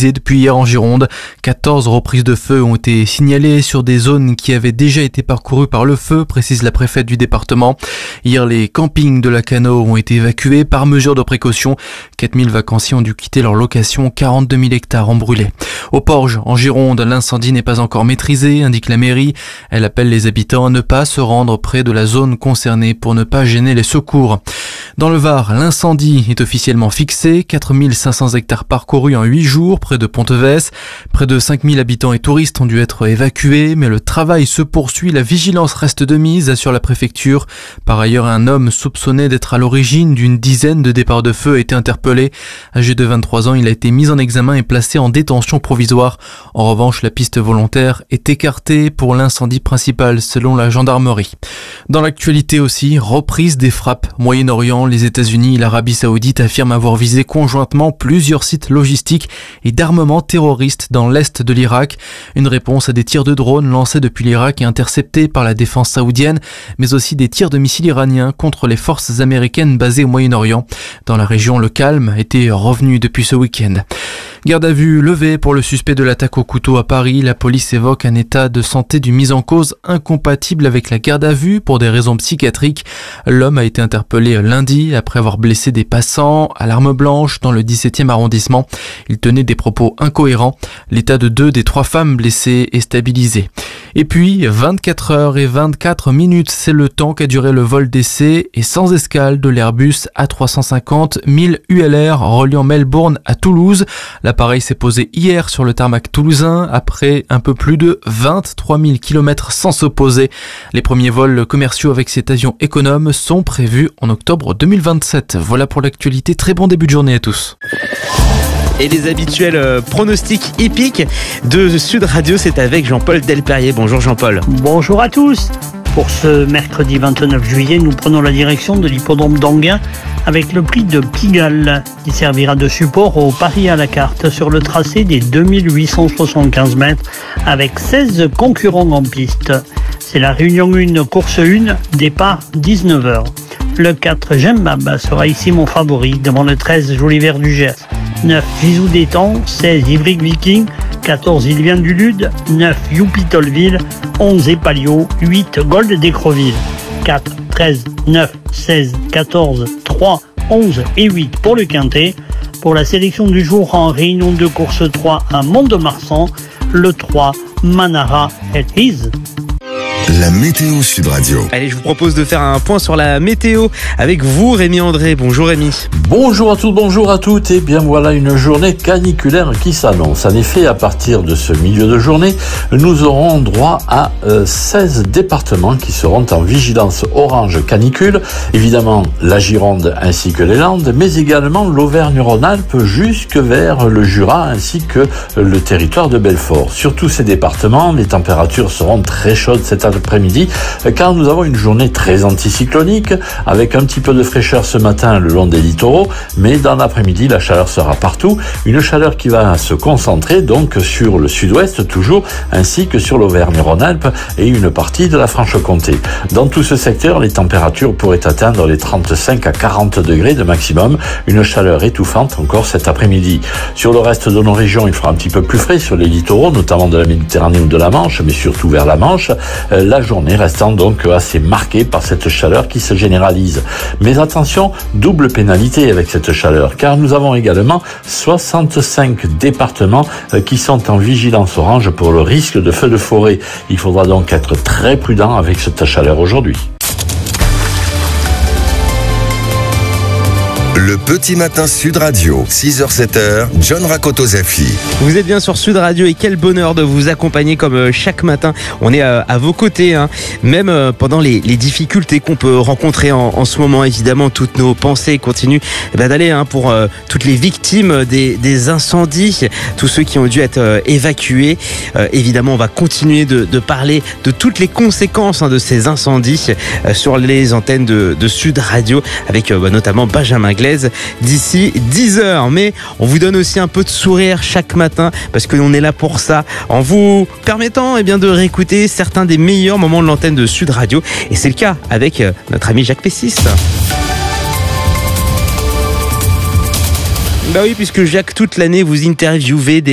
mobilisés depuis hier en Gironde. 14 reprises de feu ont été signalées sur des zones qui avaient déjà été parcourues par le feu, précise la préfète du département. Hier, les campings de Lacanau ont été évacués par mesure de précaution. 4000 vacanciers ont dû quitter leur location, 42 000 hectares ont brûlé. Au Porge, en Gironde, l'incendie n'est pas encore maîtrisé, indique la mairie. Elle appelle les habitants à ne pas se rendre près de la zone concernée pour ne pas gêner les secours. Dans le Var, l'incendie est officiellement fixé. 4500 hectares parcourus en 8 jours près de Pontevès. Près de 5000 habitants et touristes ont dû être évacués, mais le travail se poursuit. La vigilance reste de mise, assure la préfecture. Par ailleurs, un homme soupçonné d'être à l'origine d'une dizaine de départs de feu a été interpellé. Âgé de 23 ans, il a été mis en examen et placé en détention provisoire. En revanche, la piste volontaire est écartée pour l'incendie principal, selon la gendarmerie. Dans l'actualité aussi, reprise des frappes. Moyen-Orient, les États-Unis et l'Arabie Saoudite affirment avoir visé conjointement plusieurs sites logistiques et d'armement terroristes dans l'est de l'Irak. Une réponse à des tirs de drones lancés depuis l'Irak et interceptés par la défense saoudienne, mais aussi des tirs de missiles iraniens contre les forces américaines basées au Moyen-Orient. Dans la région, le calme était revenu depuis ce week-end. Garde à vue levée pour le suspect de l'attaque au couteau à Paris. La police évoque un état de santé du mis en cause incompatible avec la garde à vue pour des raisons psychiatriques. L'homme a été interpellé lundi après avoir blessé des passants à l'arme blanche dans le 17e arrondissement. Il tenait des propos incohérents. L'état de 2 des 3 femmes blessées est stabilisé. Et puis, 24 heures et 24 minutes, c'est le temps qu'a duré le vol d'essai et sans escale de l'Airbus A350 1000 ULR reliant Melbourne à Toulouse. L'appareil s'est posé hier sur le tarmac toulousain après un peu plus de 23 000 km sans s'opposer. Les premiers vols commerciaux avec cet avion économe sont prévus en octobre 2027. Voilà pour l'actualité. Très bon début de journée à tous. Et les habituels pronostics hippiques de Sud Radio, c'est avec Jean-Paul Delperrier. Bonjour Jean-Paul. Bonjour à tous. Pour ce mercredi 29 juillet, nous prenons la direction de l'hippodrome d'Anguin avec le prix de Pigalle qui servira de support au pari à la carte sur le tracé des 2875 mètres avec 16 concurrents en piste. C'est la réunion 1, course 1, départ 19h. Le 4 Gembab sera ici mon favori devant le 13 Joli Vert du Gers. 9 Gisou d'Étang, 16 Ivric Viking, 14 Il vient du Lude, 9 Youpi Tolville, 11 Epalio, 8 Gold d'Écreville. 4, 13, 9, 16, 14, 3, 11 et 8 pour le Quintet. Pour la sélection du jour en réunion de course 3 à Mont-de-Marsan, le 3 Manara et His. La météo Sud Radio. Allez, je vous propose de faire un point sur la météo avec vous, Rémi André. Bonjour Rémi. Bonjour à tous, bonjour à toutes. Et bien voilà une journée caniculaire qui s'annonce. En effet, à partir de ce milieu de journée, nous aurons droit à 16 départements qui seront en vigilance orange canicule. Évidemment, la Gironde ainsi que les Landes, mais également l'Auvergne-Rhône-Alpes jusque vers le Jura ainsi que le territoire de Belfort. Sur tous ces départements, les températures seront très chaudes cet après-midi car nous avons une journée très anticyclonique avec un petit peu de fraîcheur ce matin le long des littoraux, mais dans l'après-midi la chaleur sera partout, une chaleur qui va se concentrer donc sur le sud-ouest toujours ainsi que sur l'Auvergne-Rhône-Alpes et une partie de la Franche-Comté. Dans tout ce secteur, les températures pourraient atteindre les 35 à 40 degrés de maximum, une chaleur étouffante encore cet après-midi. Sur le reste de nos régions, il fera un petit peu plus frais sur les littoraux, notamment de la Méditerranée ou de la Manche, mais surtout vers la Manche. La journée restant donc assez marquée par cette chaleur qui se généralise. Mais attention, double pénalité avec cette chaleur, car nous avons également 65 départements qui sont en vigilance orange pour le risque de feux de forêt. Il faudra donc être très prudent avec cette chaleur aujourd'hui. Le petit matin Sud Radio, 6h-7h, John Rakoto-Zafi. Vous êtes bien sur Sud Radio et quel bonheur de vous accompagner comme chaque matin. On est à vos côtés, hein. Même pendant les difficultés qu'on peut rencontrer en ce moment. Évidemment, toutes nos pensées continuent d'aller pour toutes les victimes des incendies, tous ceux qui ont dû être évacués. Évidemment, on va continuer de parler de toutes les conséquences de ces incendies sur les antennes de Sud Radio avec notamment Benjamin Glaise d'ici 10h. Mais on vous donne aussi un peu de sourire chaque matin parce qu'on est là pour ça, en vous permettant de réécouter certains des meilleurs moments de l'antenne de Sud Radio. Et c'est le cas avec notre ami Jacques Pessis. Bah oui, puisque Jacques, toute l'année, vous interviewez